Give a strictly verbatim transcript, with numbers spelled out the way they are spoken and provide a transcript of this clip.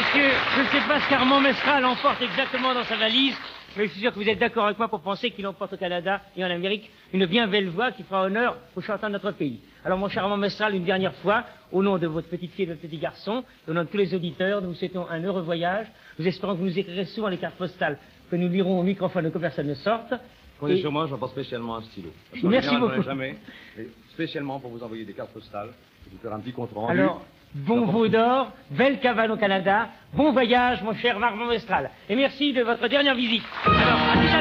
Monsieur, je ne sais pas ce qu'Armand Mestral emporte exactement dans sa valise, mais je suis sûr que vous êtes d'accord avec moi pour penser qu'il emporte au Canada et en Amérique une bien belle voix qui fera honneur aux chanteurs de notre pays. Alors, mon cher Armand Mestral, une dernière fois, au nom de votre petite fille et de votre petit garçon, au nom de tous les auditeurs, nous vous souhaitons un heureux voyage. Nous espérons que vous nous écrirez souvent les cartes postales que nous lirons au microphone que personne ne sorte. Comptez Et... sur moi, j'apporte spécialement un stylo. Merci beaucoup. Jamais, mais spécialement pour vous envoyer des cartes postales, et vous faire un petit compte rendu. Alors, bon veau d'or, belle cabane au Canada, bon voyage, mon cher Armand Mestral. Et merci de votre dernière visite. Alors, à tout à l'heure.